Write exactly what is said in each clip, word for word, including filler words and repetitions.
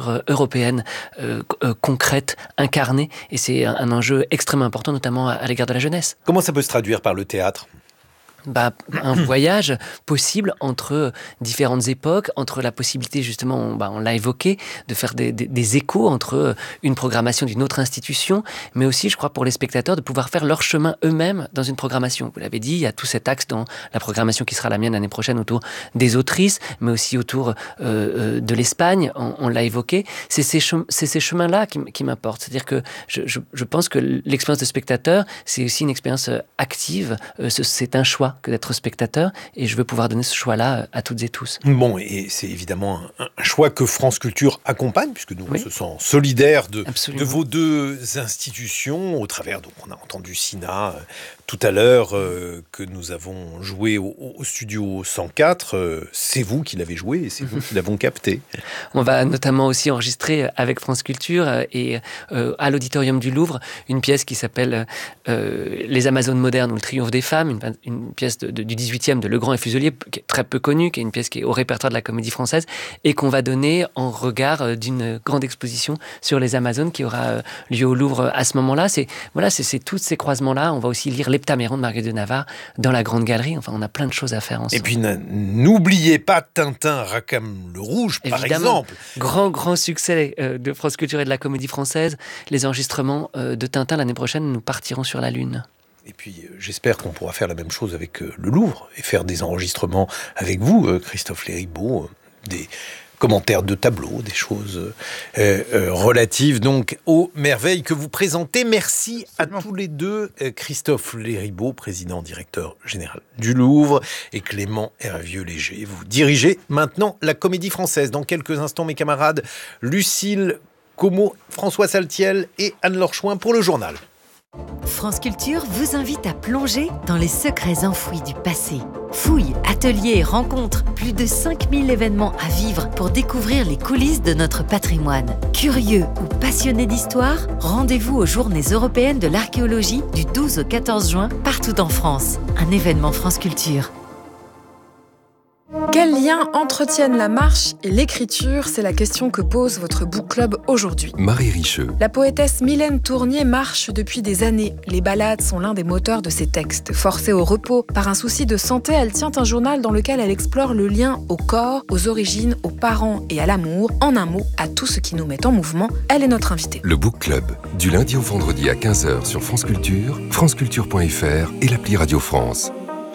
culture européenne euh, euh, concrète, incarnée, et c'est un, un enjeu extrêmement important, notamment à, à l'égard de la jeunesse. Comment ça peut se traduire par le théâtre ? Bah, un voyage possible entre différentes époques, entre la possibilité, justement, on, bah, on l'a évoqué, de faire des, des, des échos entre une programmation d'une autre institution, mais aussi, je crois, pour les spectateurs, de pouvoir faire leur chemin eux-mêmes dans une programmation. Vous l'avez dit, il y a tout cet axe dans la programmation qui sera la mienne l'année prochaine autour des autrices, mais aussi autour euh, de l'Espagne, on, on l'a évoqué. C'est ces, chem- c'est ces chemins-là qui, qui m'importent. C'est-à-dire que je, je, je pense que l'expérience de spectateur, c'est aussi une expérience active, euh, c'est un choix que d'être spectateur, et je veux pouvoir donner ce choix-là à toutes et tous. Bon, et c'est évidemment un, un choix que France Culture accompagne, puisque nous, oui. on se sent solidaires de, de vos deux institutions, au travers, donc on a entendu Sina euh, tout à l'heure, euh, que nous avons joué au, au studio cent quatre, euh, c'est vous qui l'avez joué, et c'est vous qui l'avons capté. On va notamment aussi enregistrer avec France Culture euh, et euh, à l'Auditorium du Louvre, une pièce qui s'appelle euh, Les Amazones modernes ou le triomphe des femmes, une, une pièce de, de, du dix-huitième de Legrand et Fuselier, qui est très peu connue, qui est une pièce qui est au répertoire de la Comédie Française, et qu'on va donner en regard d'une grande exposition sur les Amazones qui aura lieu au Louvre à ce moment-là. C'est, voilà, c'est, c'est tous ces croisements-là. On va aussi lire l'Heptaméron de Marguerite de Navarre dans la Grande Galerie. Enfin, on a plein de choses à faire ensemble. Et puis, n'oubliez pas Tintin, Rackham le Rouge, par Évidemment, exemple. Grand, grand succès de France Culture et de la Comédie Française. Les enregistrements de Tintin l'année prochaine, nous partirons sur la Lune. Et puis, euh, j'espère qu'on pourra faire la même chose avec euh, le Louvre et faire des enregistrements avec vous, euh, Christophe Léribaud, euh, des commentaires de tableaux, des choses euh, euh, relatives donc aux merveilles que vous présentez. Merci à tous les deux, euh, Christophe Léribaud, président directeur général du Louvre, et Clément Hervieux-Léger. Vous dirigez maintenant la Comédie Française. Dans quelques instants, mes camarades Lucille Como, François Saltiel et Anne-Laure Chouin pour le journal. France Culture vous invite à plonger dans les secrets enfouis du passé. Fouilles, ateliers, rencontres, plus de cinq mille événements à vivre pour découvrir les coulisses de notre patrimoine. Curieux ou passionnés d'histoire, rendez-vous aux Journées européennes de l'archéologie du douze au quatorze juin, partout en France. Un événement France Culture. Quels liens entretiennent la marche et l'écriture ? C'est la question que pose votre book club aujourd'hui. Marie Richeux. La poétesse Mylène Tournier marche depuis des années. Les ballades sont l'un des moteurs de ses textes. Forcée au repos par un souci de santé, elle tient un journal dans lequel elle explore le lien au corps, aux origines, aux parents et à l'amour. En un mot, à tout ce qui nous met en mouvement. Elle est notre invitée. Le book club, du lundi au vendredi à quinze heures sur France Culture, franceculture point f r et l'appli Radio France.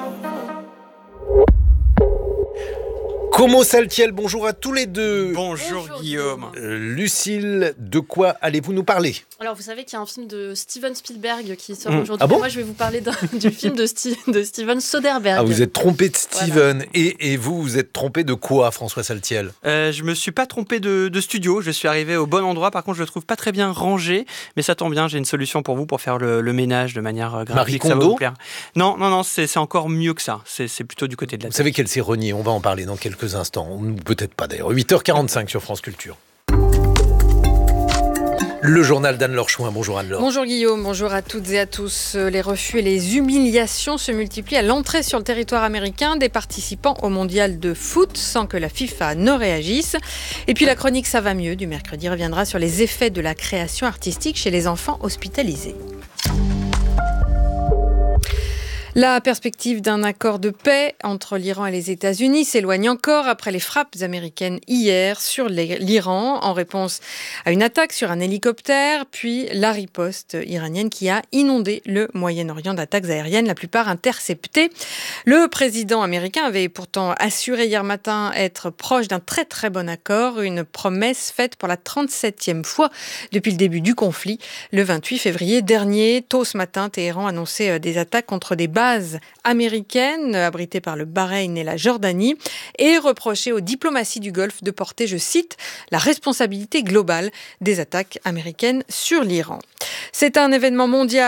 Como Saltiel, bonjour à tous les deux. Bonjour, bonjour Guillaume. Euh, Lucille, de quoi allez-vous nous parler ? Alors, vous savez qu'il y a un film de Steven Spielberg qui sort mmh. aujourd'hui. Ah bon ? Moi, je vais vous parler du film de, Sti- de Steven Soderbergh. Ah, vous êtes trompé de Steven. Voilà. Et, et vous, vous êtes trompé de quoi, François Saltiel ? euh, Je me suis pas trompé de, de studio. Je suis arrivé au bon endroit. Par contre, je le trouve pas très bien rangé. Mais ça tombe bien, j'ai une solution pour vous pour faire le, le ménage de manière gratuite. Marie Kondo ? Ça va vous plaire. Non, non, non, c'est, c'est encore mieux que ça. C'est, c'est plutôt du côté de la Vous savez qu'elle s'est reniée. On va en parler dans quelques instants. Peut-être pas d'ailleurs. huit heures quarante-cinq sur France Culture. Le journal d'Anne-Laure Chouin. Bonjour Anne-Laure. Bonjour Guillaume, bonjour à toutes et à tous. Les refus et les humiliations se multiplient à l'entrée sur le territoire américain des participants au mondial de foot sans que la FIFA ne réagisse. Et puis la chronique Ça va mieux du mercredi reviendra sur les effets de la création artistique chez les enfants hospitalisés. La perspective d'un accord de paix entre l'Iran et les États-Unis s'éloigne encore après les frappes américaines hier sur l'Iran en réponse à une attaque sur un hélicoptère, puis la riposte iranienne qui a inondé le Moyen-Orient d'attaques aériennes, la plupart interceptées. Le président américain avait pourtant assuré hier matin être proche d'un très très bon accord, une promesse faite pour la trente-septième fois depuis le début du conflit. Le vingt-huit février dernier, tôt ce matin, Téhéran annonçait des attaques contre des bases américaines abritées par le Bahreïn et la Jordanie et reprochait aux diplomaties du Golfe de porter, je cite, la responsabilité globale des attaques américaines sur l'Iran. C'est un événement mondial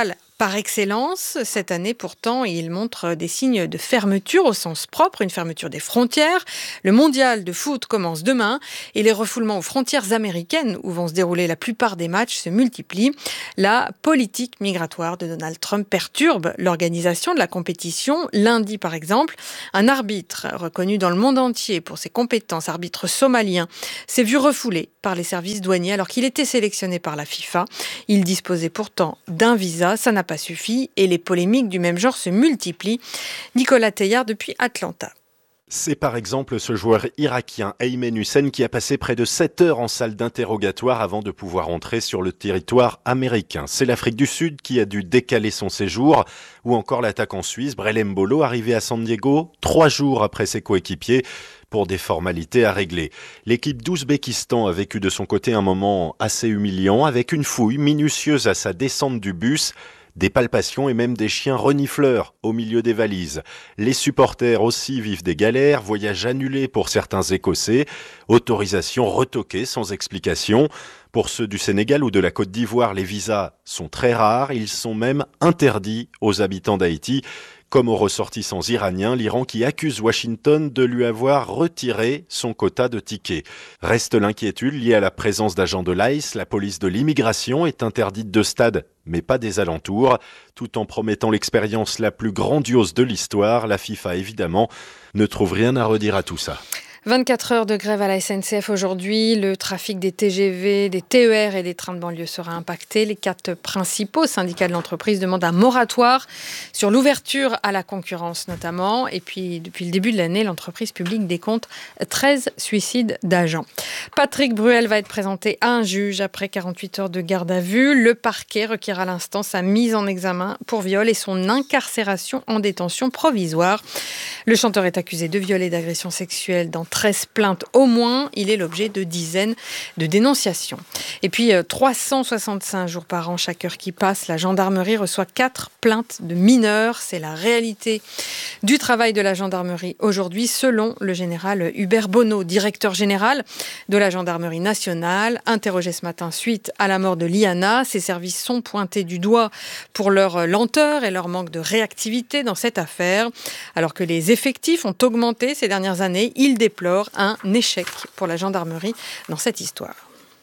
par excellence. Cette année, pourtant, il montre des signes de fermeture au sens propre, une fermeture des frontières. Le mondial de foot commence demain et les refoulements aux frontières américaines, où vont se dérouler la plupart des matchs, se multiplient. La politique migratoire de Donald Trump perturbe l'organisation de la compétition. Lundi, par exemple, un arbitre reconnu dans le monde entier pour ses compétences, arbitre somalien, s'est vu refoulé par les services douaniers alors qu'il était sélectionné par la FIFA. Il disposait pourtant d'un visa, ça n'a pas suffi et les polémiques du même genre se multiplient. Nicolas Teillard depuis Atlanta. C'est par exemple ce joueur irakien Aymen Hussein qui a passé près de sept heures en salle d'interrogatoire avant de pouvoir entrer sur le territoire américain. C'est l'Afrique du Sud qui a dû décaler son séjour, ou encore l'attaquant suisse Brel Mbolo arrivé à San Diego trois jours après ses coéquipiers pour des formalités à régler. L'équipe d'Ouzbékistan a vécu de son côté un moment assez humiliant avec une fouille minutieuse à sa descente du bus. Des palpations et même des chiens renifleurs au milieu des valises. Les supporters aussi vivent des galères, voyages annulés pour certains Écossais, autorisations retoquées sans explication. Pour ceux du Sénégal ou de la Côte d'Ivoire, les visas sont très rares, ils sont même interdits aux habitants d'Haïti. Comme aux ressortissants iraniens, l'Iran qui accuse Washington de lui avoir retiré son quota de tickets. Reste l'inquiétude liée à la présence d'agents de l'I C E. La police de l'immigration est interdite de stade, mais pas des alentours. Tout en promettant l'expérience la plus grandiose de l'histoire, la FIFA, évidemment, ne trouve rien à redire à tout ça. vingt-quatre heures de grève à la S N C F aujourd'hui. Le trafic des T G V, des T E R et des trains de banlieue sera impacté. Les quatre principaux syndicats de l'entreprise demandent un moratoire sur l'ouverture à la concurrence notamment. Et puis, depuis le début de l'année, l'entreprise publique décompte treize suicides d'agents. Patrick Bruel va être présenté à un juge après quarante-huit heures de garde à vue. Le parquet requiert à l'instant sa mise en examen pour viol et son incarcération en détention provisoire. Le chanteur est accusé de viol et d'agression sexuelle dans treize plaintes au moins. Il est l'objet de dizaines de dénonciations. Et puis, trois cent soixante-cinq jours par an, chaque heure qui passe, la gendarmerie reçoit quatre plaintes de mineurs. C'est la réalité du travail de la gendarmerie aujourd'hui, selon le général Hubert Bonneau, directeur général de la gendarmerie nationale, interrogé ce matin suite à la mort de Liana. Ses services sont pointés du doigt pour leur lenteur et leur manque de réactivité dans cette affaire. Alors que les effectifs ont augmenté ces dernières années, il déplore un échec pour la gendarmerie dans cette histoire.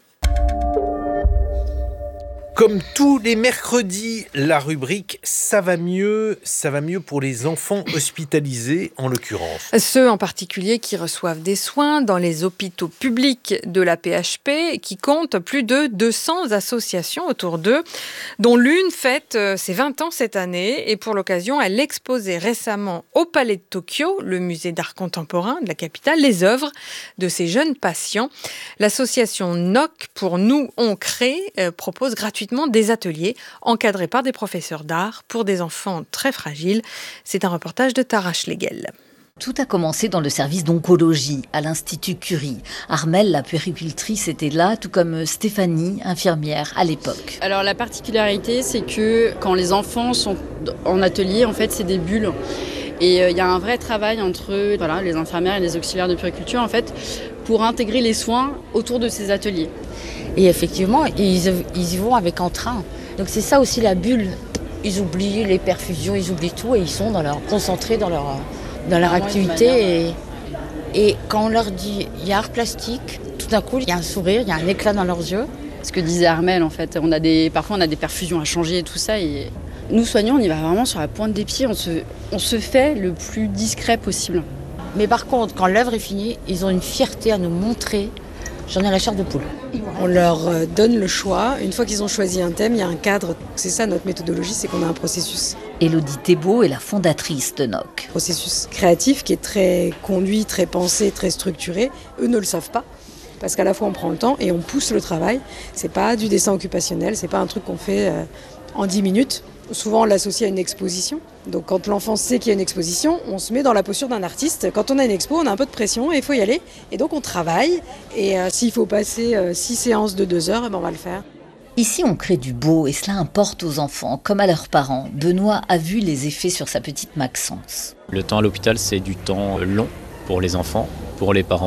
Comme tous les mercredis, la rubrique « Ça va mieux », ça va mieux pour les enfants hospitalisés en l'occurrence. Ceux en particulier qui reçoivent des soins dans les hôpitaux publics de la P H P, qui comptent plus de deux cents associations autour d'eux, dont l'une fête ses vingt ans cette année. Et pour l'occasion, elle exposait récemment au Palais de Tokyo, le musée d'art contemporain de la capitale, les œuvres de ces jeunes patients. L'association N O C pour Nous On Crée euh, propose gratuitement des ateliers encadrés par des professeurs d'art pour des enfants très fragiles. C'est un reportage de Tara Schlegel. Tout a commencé dans le service d'oncologie à l'Institut Curie. Armelle, la puéricultrice, était là, tout comme Stéphanie, infirmière à l'époque. Alors la particularité, c'est que quand les enfants sont en atelier, en fait, c'est des bulles. Et il euh, y a un vrai travail entre voilà, les infirmières et les auxiliaires de puériculture, en fait, pour intégrer les soins autour de ces ateliers. Et effectivement, ils, ils y vont avec entrain. Donc c'est ça aussi la bulle. Ils oublient les perfusions, ils oublient tout et ils sont dans leur, concentrés dans leur, dans leur activité. Et, et quand on leur dit il y a art plastique, tout d'un coup il y a un sourire, il y a un éclat dans leurs yeux. Ce que disait Armelle, en fait, on a des, parfois on a des perfusions à changer et tout ça. Et nous soignants, on y va vraiment sur la pointe des pieds, on se, on se fait le plus discret possible. Mais par contre, quand l'œuvre est finie, ils ont une fierté à nous montrer. J'en ai la chair de poule. On leur donne le choix. Une fois qu'ils ont choisi un thème, il y a un cadre. C'est ça notre méthodologie, c'est qu'on a un processus. Élodie Thébault est la fondatrice de N O C. Processus créatif qui est très conduit, très pensé, très structuré. Eux ne le savent pas. Parce qu'à la fois on prend le temps et on pousse le travail. C'est pas du dessin occupationnel, c'est pas un truc qu'on fait euh, en dix minutes. Souvent on l'associe à une exposition. Donc quand l'enfant sait qu'il y a une exposition, on se met dans la posture d'un artiste. Quand on a une expo, on a un peu de pression et il faut y aller. Et donc on travaille. Et euh, s'il faut passer euh, six séances de deux heures, eh ben, on va le faire. Ici, on crée du beau et cela importe aux enfants, comme à leurs parents. Benoît a vu les effets sur sa petite Maxence. Le temps à l'hôpital, c'est du temps long pour les enfants, pour les parents,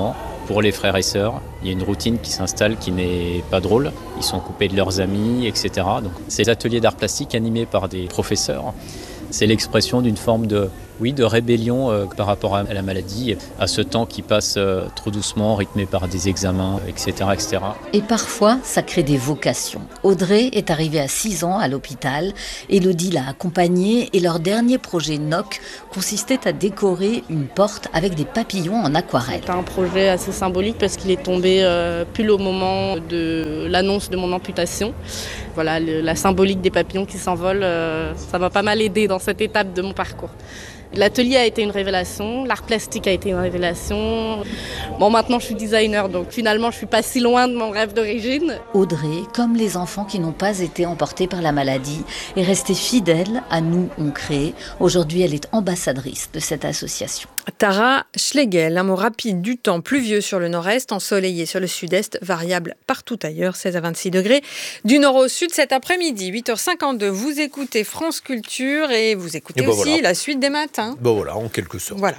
Pour les frères et sœurs, il y a une routine qui s'installe qui n'est pas drôle. Ils sont coupés de leurs amis, et cetera. Donc, ces ateliers d'art plastique animés par des professeurs, c'est l'expression d'une forme de, oui, de rébellion euh, par rapport à la maladie, à ce temps qui passe euh, trop doucement, rythmé par des examens, et cetera, et cetera. Et parfois, ça crée des vocations. Audrey est arrivée à six ans à l'hôpital. Élodie l'a accompagnée et leur dernier projet N O C consistait à décorer une porte avec des papillons en aquarelle. C'est un projet assez symbolique parce qu'il est tombé euh, pile au moment de l'annonce de mon amputation. Voilà, le, la symbolique des papillons qui s'envolent, euh, ça m'a pas mal aidé dans cette étape de mon parcours. L'atelier a été une révélation, l'art plastique a été une révélation. Bon, maintenant je suis designer, donc finalement je suis pas si loin de mon rêve d'origine. Audrey, comme les enfants qui n'ont pas été emportés par la maladie, est restée fidèle à Nous on crée. Aujourd'hui, elle est ambassadrice de cette association. Tara Schlegel, un mot rapide du temps pluvieux sur le nord-est, ensoleillé sur le sud-est, variable partout ailleurs, seize à vingt-six degrés. Du nord au sud cet après-midi, huit heures cinquante-deux, vous écoutez France Culture et vous écoutez et ben aussi voilà. La suite des matins. Ben voilà, en quelque sorte. Voilà.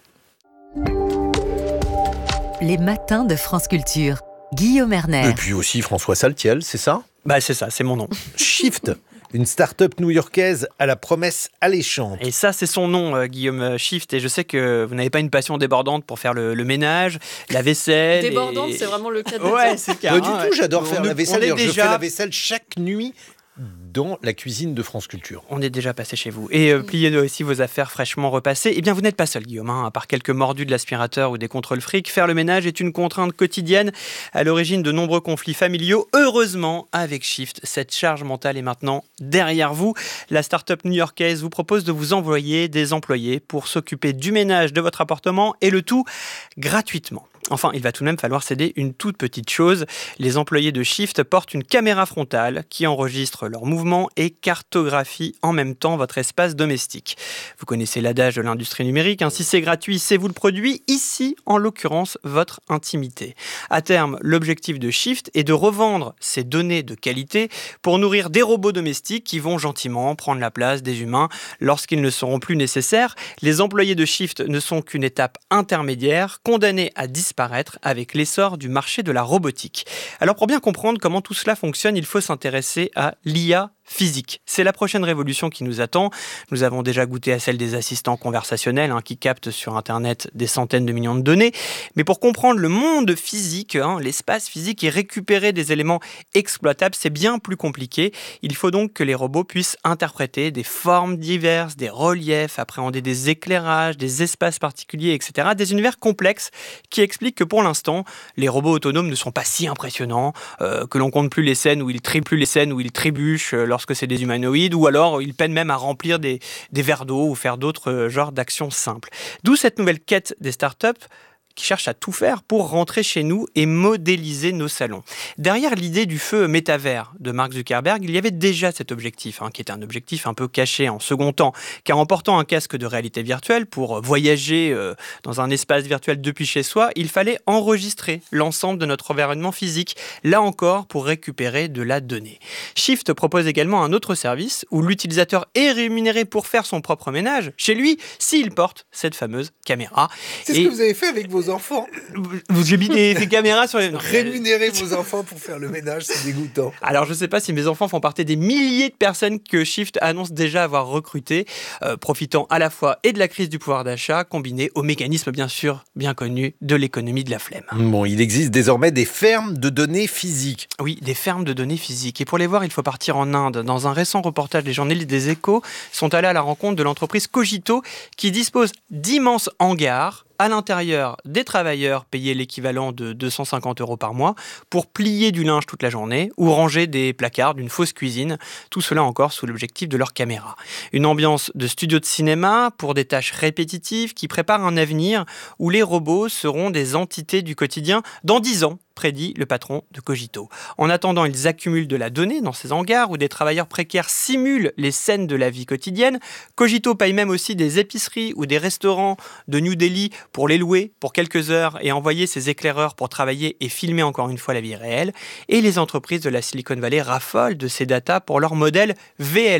Les matins de France Culture. Guillaume Erner. Et puis aussi François Saltiel, c'est ça ? Bah c'est ça, c'est mon nom. Shift. Une start-up new-yorkaise à la promesse alléchante. Et ça, c'est son nom, euh, Guillaume Shift. Et je sais que vous n'avez pas une passion débordante pour faire le, le ménage, la vaisselle. Débordante, et... c'est vraiment le cas de Ouais, c'est le cas. Pas hein, du tout, j'adore faire la vaisselle. D'ailleurs, déjà... je fais la vaisselle chaque nuit dans la cuisine de France Culture. On est déjà passé chez vous. Et euh, pliez aussi vos affaires fraîchement repassées. Eh bien, vous n'êtes pas seul, Guillaume. Hein. À part quelques mordus de l'aspirateur ou des contrôles fric, faire le ménage est une contrainte quotidienne à l'origine de nombreux conflits familiaux. Heureusement, avec Shift, cette charge mentale est maintenant derrière vous. La start-up new-yorkaise vous propose de vous envoyer des employés pour s'occuper du ménage de votre appartement et le tout gratuitement. Enfin, il va tout de même falloir céder une toute petite chose. Les employés de Shift portent une caméra frontale qui enregistre leurs mouvements et cartographie en même temps votre espace domestique. Vous connaissez l'adage de l'industrie numérique, hein, si c'est gratuit, c'est vous le produit. Ici, en l'occurrence, votre intimité. À terme, l'objectif de Shift est de revendre ces données de qualité pour nourrir des robots domestiques qui vont gentiment prendre la place des humains lorsqu'ils ne seront plus nécessaires. Les employés de Shift ne sont qu'une étape intermédiaire, condamnée à disparaître avec l'essor du marché de la robotique. Alors pour bien comprendre comment tout cela fonctionne, il faut s'intéresser à l'I A physique. C'est la prochaine révolution qui nous attend. Nous avons déjà goûté à celle des assistants conversationnels hein, qui captent sur Internet des centaines de millions de données. Mais pour comprendre le monde physique, hein, l'espace physique et récupérer des éléments exploitables, c'est bien plus compliqué. Il faut donc que les robots puissent interpréter des formes diverses, des reliefs, appréhender des éclairages, des espaces particuliers, et cetera. Des univers complexes qui expliquent que pour l'instant, les robots autonomes ne sont pas si impressionnants, euh, que l'on compte plus les scènes où ils trient plus les scènes où ils trébuchent euh, lorsque c'est des humanoïdes, ou alors ils peinent même à remplir des, des verres d'eau ou faire d'autres euh, genres d'actions simples. D'où cette nouvelle quête des startups qui cherche à tout faire pour rentrer chez nous et modéliser nos salons. Derrière l'idée du feu métavers de Mark Zuckerberg, il y avait déjà cet objectif, hein, qui est un objectif un peu caché en second temps, car en portant un casque de réalité virtuelle pour voyager euh, dans un espace virtuel depuis chez soi, il fallait enregistrer l'ensemble de notre environnement physique, là encore pour récupérer de la donnée. Shift propose également un autre service où l'utilisateur est rémunéré pour faire son propre ménage chez lui s'il porte cette fameuse caméra. C'est et... ce que vous avez fait avec vos enfants. J'ai mis des, des caméras sur les... Rémunérer vos enfants pour faire le ménage, c'est dégoûtant. Alors, je ne sais pas si mes enfants font partie des milliers de personnes que Shift annonce déjà avoir recrutées, euh, profitant à la fois et de la crise du pouvoir d'achat, combiné au mécanisme, bien sûr, bien connu de l'économie de la flemme. Bon, il existe désormais des fermes de données physiques. Oui, des fermes de données physiques. Et pour les voir, il faut partir en Inde. Dans un récent reportage des journalistes des Échos, sont allés à la rencontre de l'entreprise Cogito, qui dispose d'immenses hangars à l'intérieur des travailleurs payés l'équivalent de deux cent cinquante euros par mois pour plier du linge toute la journée ou ranger des placards d'une fausse cuisine, tout cela encore sous l'objectif de leur caméra. Une ambiance de studio de cinéma pour des tâches répétitives qui préparent un avenir où les robots seront des entités du quotidien dans dix ans, prédit le patron de Cogito. En attendant, ils accumulent de la donnée dans ces hangars où des travailleurs précaires simulent les scènes de la vie quotidienne. Cogito paye même aussi des épiceries ou des restaurants de New Delhi pour les louer pour quelques heures et envoyer ses éclaireurs pour travailler et filmer encore une fois la vie réelle. Et les entreprises de la Silicon Valley raffolent de ces datas pour leur modèle V L A,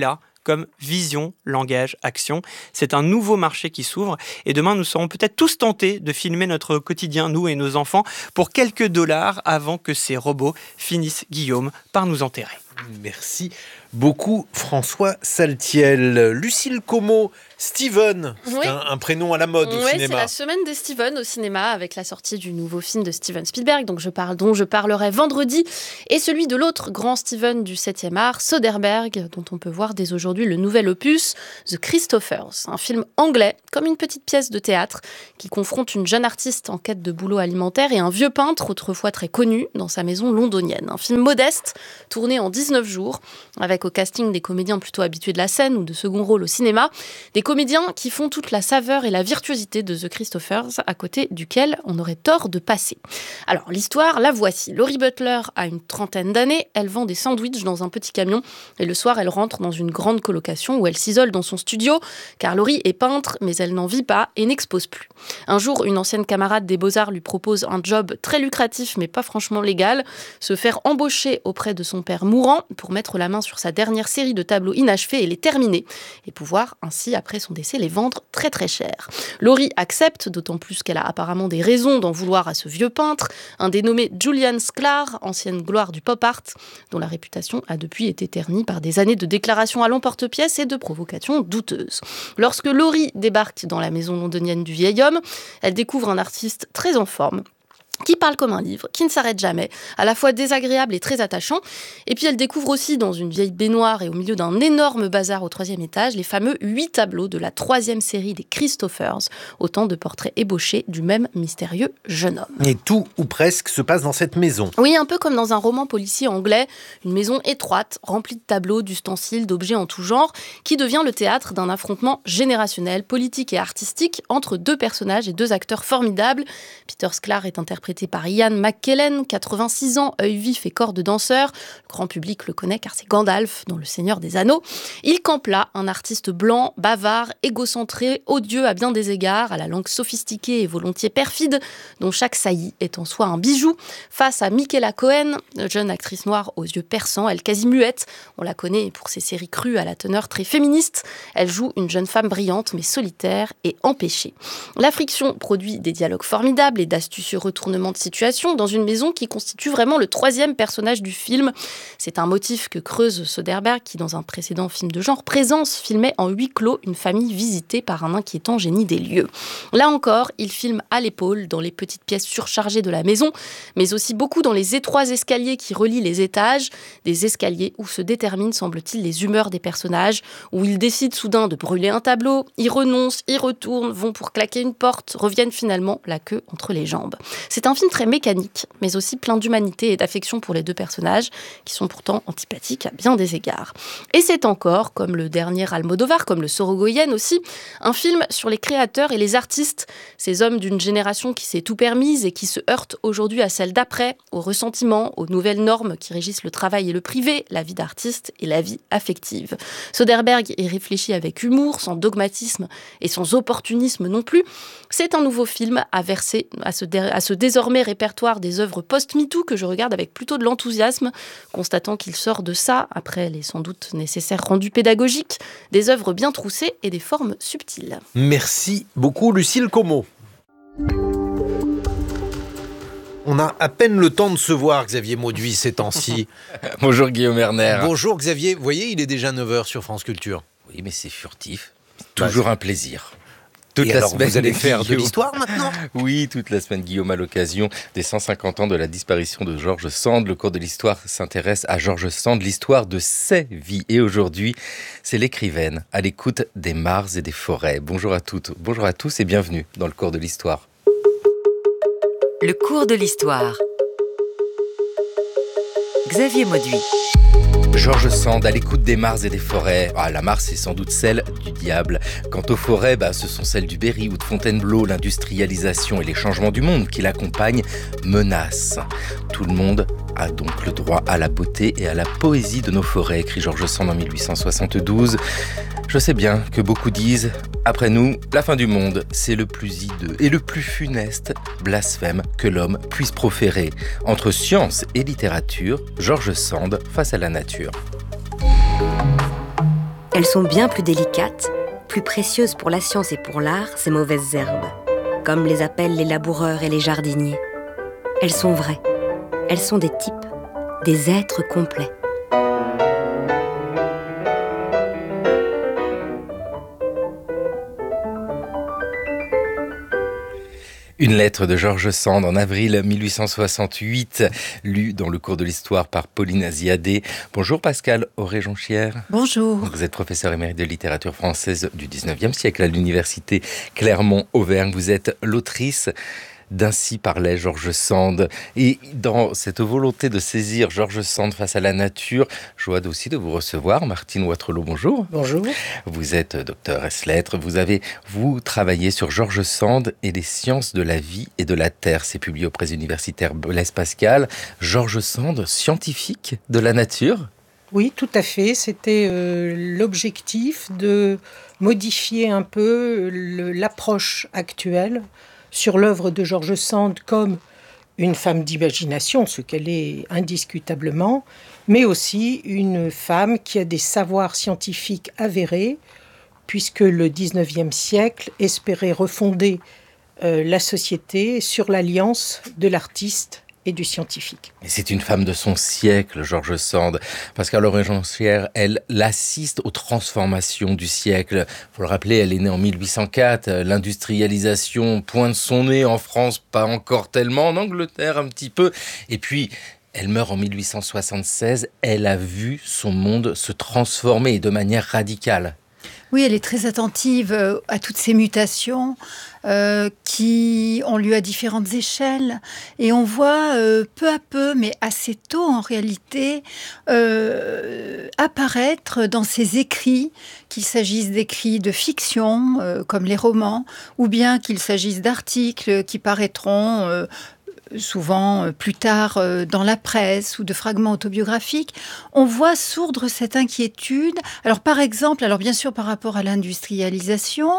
comme vision, langage, action. C'est un nouveau marché qui s'ouvre et demain nous serons peut-être tous tentés de filmer notre quotidien, nous et nos enfants, pour quelques dollars avant que ces robots finissent, Guillaume, par nous enterrer. Merci beaucoup François Saltiel. Lucille Como, Steven, c'est Oui. un, un prénom à la mode au Ouais, cinéma. c'est la semaine des Steven au cinéma avec la sortie du nouveau film de Steven Spielberg, donc je parle, dont je parlerai vendredi, et celui de l'autre grand Steven du septième art, Soderbergh, dont on peut voir dès aujourd'hui le nouvel opus, The Christophers, un film anglais, comme une petite pièce de théâtre, qui confronte une jeune artiste en quête de boulot alimentaire et un vieux peintre autrefois très connu dans sa maison londonienne. Un film modeste, tourné en dix-neuf jours, avec au casting des comédiens plutôt habitués de la scène ou de second rôle au cinéma, des comédiens qui font toute la saveur et la virtuosité de The Christophers, à côté duquel on aurait tort de passer. Alors, l'histoire, la voici. Laurie Butler a une trentaine d'années, elle vend des sandwichs dans un petit camion, et le soir, elle rentre dans une grande colocation où elle s'isole dans son studio, car Laurie est peintre, mais elle n'en vit pas et n'expose plus. Un jour, une ancienne camarade des Beaux-Arts lui propose un job très lucratif, mais pas franchement légal, se faire embaucher auprès de son père mourant pour mettre la main sur sa dernière série de tableaux inachevés et les terminer, et pouvoir ainsi, après son décès, les vendre très très cher. Laurie accepte, d'autant plus qu'elle a apparemment des raisons d'en vouloir à ce vieux peintre, un dénommé Julian Sklar, ancienne gloire du pop art, dont la réputation a depuis été ternie par des années de déclarations à l'emporte-pièce et de provocations douteuses. Lorsque Laurie débarque dans la maison londonienne du vieil homme, elle découvre un artiste très en forme, qui parle comme un livre, qui ne s'arrête jamais, à la fois désagréable et très attachant. Et puis elle découvre aussi, dans une vieille baignoire et au milieu d'un énorme bazar au troisième étage, les fameux huit tableaux de la troisième série des Christophers, autant de portraits ébauchés du même mystérieux jeune homme. Et tout, ou presque, se passe dans cette maison. Oui, un peu comme dans un roman policier anglais, une maison étroite, remplie de tableaux, d'ustensiles, d'objets en tout genre, qui devient le théâtre d'un affrontement générationnel, politique et artistique entre deux personnages et deux acteurs formidables. Peter Sklar est interprété par Ian McKellen, quatre-vingt-six ans, œil vif et corps de danseur. Le grand public le connaît car c'est Gandalf dans Le Seigneur des Anneaux. Il campe là un artiste blanc, bavard, égocentré, odieux à bien des égards, à la langue sophistiquée et volontiers perfide, dont chaque saillie est en soi un bijou, face à Michaela Cohen, jeune actrice noire aux yeux perçants, elle quasi muette. On la connaît pour ses séries crues à la teneur très féministe. Elle joue une jeune femme brillante mais solitaire et empêchée. La friction produit des dialogues formidables et d'astucieux retournements de situation dans une maison qui constitue vraiment le troisième personnage du film. C'est un motif que creuse Soderbergh qui, dans un précédent film de genre, Présence, filmait en huis clos une famille visitée par un inquiétant génie des lieux. Là encore, il filme à l'épaule dans les petites pièces surchargées de la maison, mais aussi beaucoup dans les étroits escaliers qui relient les étages, des escaliers où se déterminent, semble-t-il, les humeurs des personnages, où ils décident soudain de brûler un tableau, y renoncent, y retournent, vont pour claquer une porte, reviennent finalement la queue entre les jambes. C'est un film très mécanique, mais aussi plein d'humanité et d'affection pour les deux personnages, qui sont pourtant antipathiques à bien des égards. Et c'est encore, comme le dernier Almodovar, comme le Sorogoyen aussi, un film sur les créateurs et les artistes, ces hommes d'une génération qui s'est tout permise et qui se heurtent aujourd'hui à celle d'après, aux ressentiments, aux nouvelles normes qui régissent le travail et le privé, la vie d'artiste et la vie affective. Soderbergh y réfléchit avec humour, sans dogmatisme et sans opportunisme non plus. C'est un nouveau film à verser à ce, dé- à ce désormais répertoire des œuvres post-MeToo que je regarde avec plutôt de l'enthousiasme, constatant qu'il sort de ça, après les sans doute nécessaires rendus pédagogiques, des œuvres bien troussées et des formes subtiles. Merci beaucoup Lucille Como. On a à peine le temps de se voir, Xavier Mauduit, ces temps-ci. Bonjour Guillaume Erner. Bonjour Xavier. Vous voyez, il est déjà neuf heures sur France Culture. Oui, mais c'est furtif. Toujours bah, un plaisir. Toute Et la alors, semaine, vous allez faire Guillaume. De l'histoire maintenant ? Oui, toute la semaine, Guillaume, à l'occasion des cent cinquante ans de la disparition de George Sand. Le cours de l'histoire s'intéresse à George Sand, l'histoire de ses vies. Et aujourd'hui, c'est l'écrivaine à l'écoute des mares et des forêts. Bonjour à toutes, bonjour à tous et bienvenue dans le cours de l'histoire. Le cours de l'histoire. Xavier Mauduit. George Sand, à l'écoute des mares et des forêts. Ah, la mare, c'est sans doute celle du diable. Quant aux forêts, bah, ce sont celles du Berry ou de Fontainebleau. L'industrialisation et les changements du monde qui l'accompagnent menacent. Tout le monde a donc le droit à la beauté et à la poésie de nos forêts, écrit George Sand en mille huit cent soixante-douze. Je sais bien que beaucoup disent, après nous, la fin du monde, c'est le plus hideux et le plus funeste blasphème que l'homme puisse proférer. Entre science et littérature, George Sand face à la nature. Elles sont bien plus délicates, plus précieuses pour la science et pour l'art, ces mauvaises herbes, comme les appellent les laboureurs et les jardiniers. Elles sont vraies, elles sont des types, des êtres complets. Une lettre de George Sand en avril mille huit cent soixante-huit, lue dans le cours de l'histoire par Pauline Aziadé. Bonjour Pascale Auré-Jonchière. Bonjour. Vous êtes professeur émérite de littérature française du dix-neuvième siècle à l'université Clermont-Auvergne. Vous êtes l'autrice d'Ainsi parlait George Sand. Et dans cette volonté de saisir George Sand face à la nature, joie aussi de vous recevoir. Martine Watrelot, bonjour. Bonjour. Vous êtes docteur ès lettres. Vous avez, vous, travaillé sur George Sand et les sciences de la vie et de la terre. C'est publié aux presses universitaires Blaise Pascal. George Sand, scientifique de la nature ? Oui, tout à fait. C'était euh, l'objectif de modifier un peu le, l'approche actuelle sur l'œuvre de George Sand comme une femme d'imagination, ce qu'elle est indiscutablement, mais aussi une femme qui a des savoirs scientifiques avérés, puisque le dix-neuvième siècle espérait refonder euh, la société sur l'alliance de l'artiste et du scientifique. Et c'est une femme de son siècle, George Sand. Pascale Auré-Jonchière, elle l'assiste aux transformations du siècle. Il faut le rappeler, elle est née en mille huit cent quatre. L'industrialisation pointe son nez en France, pas encore tellement, en Angleterre un petit peu. Et puis, elle meurt en mille huit cent soixante-seize. Elle a vu son monde se transformer et de manière radicale. Oui, elle est très attentive à toutes ces mutations euh, qui ont lieu à différentes échelles. Et on voit euh, peu à peu, mais assez tôt en réalité, euh, apparaître dans ses écrits, qu'il s'agisse d'écrits de fiction, euh, comme les romans, ou bien qu'il s'agisse d'articles qui paraîtront euh, souvent plus tard dans la presse ou de fragments autobiographiques, on voit sourdre cette inquiétude. Alors par exemple, alors bien sûr par rapport à l'industrialisation,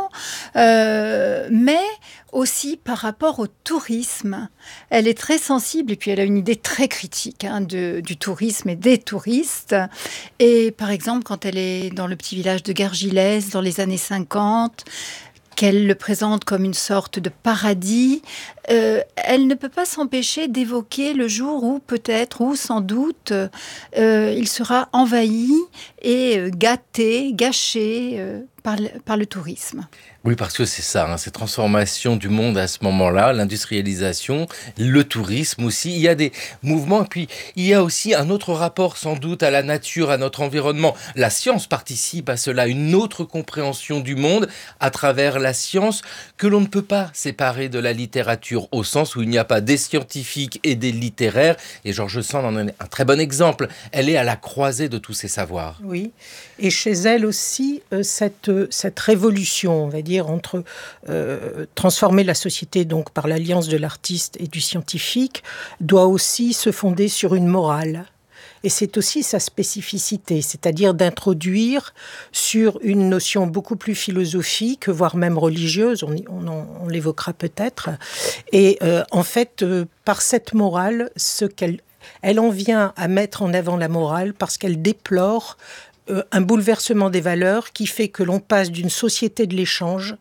euh, mais aussi par rapport au tourisme. Elle est très sensible et puis elle a une idée très critique hein, de, du tourisme et des touristes. Et par exemple, quand elle est dans le petit village de Gargilès dans les années cinquante, qu'elle le présente comme une sorte de paradis, euh, elle ne peut pas s'empêcher d'évoquer le jour où peut-être, ou sans doute, euh, il sera envahi et euh, gâté, gâché euh, par, le, par le tourisme. Oui, parce que c'est ça, hein, ces transformations du monde à ce moment-là, l'industrialisation, le tourisme aussi. Il y a des mouvements, et puis il y a aussi un autre rapport sans doute à la nature, à notre environnement. La science participe à cela, une autre compréhension du monde à travers la science que l'on ne peut pas séparer de la littérature, au sens où il n'y a pas des scientifiques et des littéraires. Et George Sand en est un très bon exemple. Elle est à la croisée de tous ces savoirs. Oui, et chez elle aussi, euh, cette, cette révolution, on va dire, entre euh, transformer la société donc par l'alliance de l'artiste et du scientifique, doit aussi se fonder sur une morale. Et c'est aussi sa spécificité, c'est-à-dire d'introduire sur une notion beaucoup plus philosophique, voire même religieuse, on, on, on l'évoquera peut-être. Et euh, en fait, euh, par cette morale, ce qu'elle, elle en vient à mettre en avant la morale parce qu'elle déplore euh, un bouleversement des valeurs qui fait que l'on passe d'une société de l'échange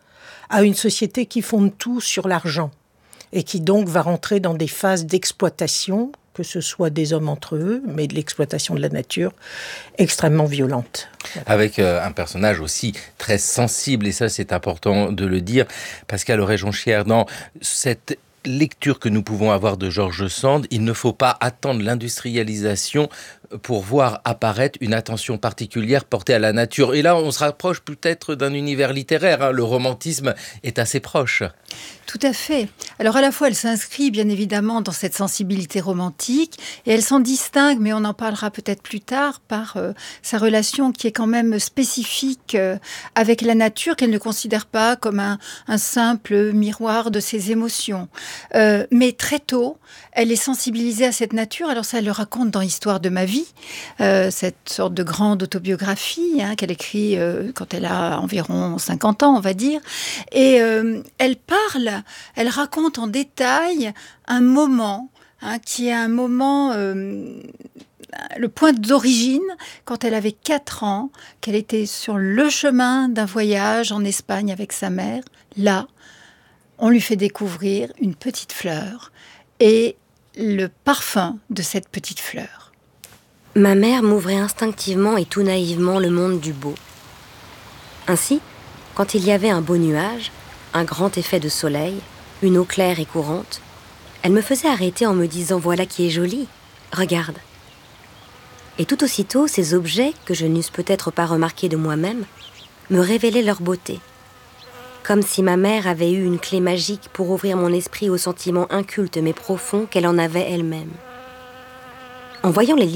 à une société qui fonde tout sur l'argent et qui donc va rentrer dans des phases d'exploitation, que ce soit des hommes entre eux, mais de l'exploitation de la nature, extrêmement violente. Avec euh, un personnage aussi très sensible, et ça c'est important de le dire, Pascale Auré-Jonchière, dans cette lecture que nous pouvons avoir de George Sand, il ne faut pas attendre l'industrialisation pour voir apparaître une attention particulière portée à la nature. Et là, on se rapproche peut-être d'un univers littéraire. Hein. Le romantisme est assez proche. Tout à fait. Alors à la fois, elle s'inscrit bien évidemment dans cette sensibilité romantique et elle s'en distingue, mais on en parlera peut-être plus tard, par euh, sa relation qui est quand même spécifique euh, avec la nature, qu'elle ne considère pas comme un, un simple miroir de ses émotions. Euh, mais très tôt, elle est sensibilisée à cette nature. Alors ça, elle le raconte dans Histoire de ma vie, euh, cette sorte de grande autobiographie hein, qu'elle écrit euh, quand elle a environ cinquante ans, on va dire. Et euh, elle parle, elle raconte en détail un moment hein, qui est un moment... Euh, le point d'origine quand elle avait quatre ans, qu'elle était sur le chemin d'un voyage en Espagne avec sa mère. Là, on lui fait découvrir une petite fleur et le parfum de cette petite fleur. Ma mère m'ouvrait instinctivement et tout naïvement le monde du beau. Ainsi, quand il y avait un beau nuage, un grand effet de soleil, une eau claire et courante, elle me faisait arrêter en me disant « Voilà qui est joli, regarde ». Et tout aussitôt, ces objets, que je n'eusse peut-être pas remarqués de moi-même, me révélaient leur beauté. Comme si ma mère avait eu une clé magique pour ouvrir mon esprit aux sentiments incultes mais profonds qu'elle en avait elle-même. En voyant les